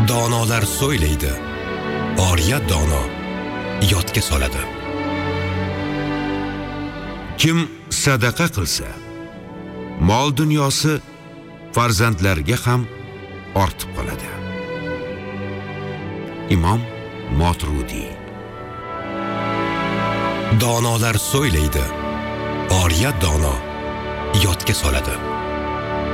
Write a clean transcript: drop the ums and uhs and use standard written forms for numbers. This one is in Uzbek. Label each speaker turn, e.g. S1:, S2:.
S1: Donolar so'ylaydi, oriyat dono yodga soladi. Kim sadaqa qilsa, mol dunyosi farzandlarga ham ortib qoladi. Imom Moturudi. Donolar so'ylaydi, oriyat dono yodga soladi.